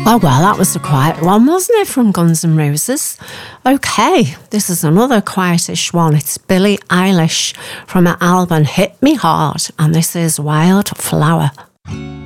Oh, well, that was a quiet one, wasn't it, from Guns N' Roses? Okay, this is another quietish one. It's Billie Eilish from her album Hit Me Hard, and this is Wildflower.